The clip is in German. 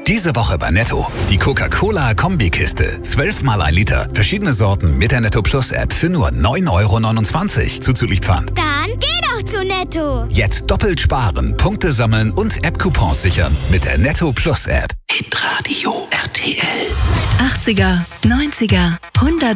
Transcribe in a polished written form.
Diese Woche bei Netto. Die Coca-Cola-Kombikiste. 12 mal 1 Liter. Verschiedene Sorten mit der Netto Plus App für nur 9,29 € zuzüglich Pfand. Dann geh doch zu Netto. Jetzt doppelt sparen, Punkte sammeln und App-Coupons sichern mit der Netto Plus App. Hitradio RTL. 80er, 90er, 100